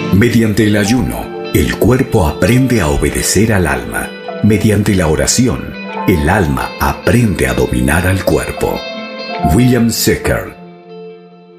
Mediante el ayuno, el cuerpo aprende a obedecer al alma. Mediante la oración, el alma aprende a dominar al cuerpo. William Secker.